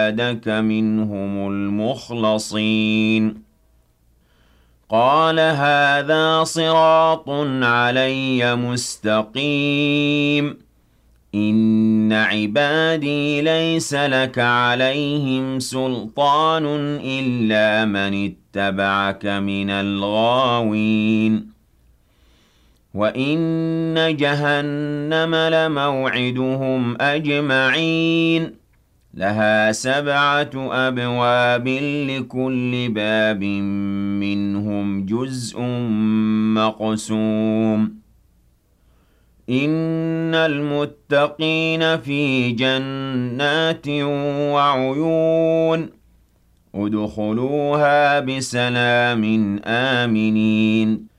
عبادك منهم المخلصين. قال هذا صراط علي مستقيم. إن عبادي ليس لك عليهم سلطان إلا من اتبعك من الغاوين. وإن جهنم لموعدهم أجمعين. لها 7 أبواب لكل باب منهم جزء مقسوم. إن المتقين في جنات وعيون. ادخلوها بسلام آمنين.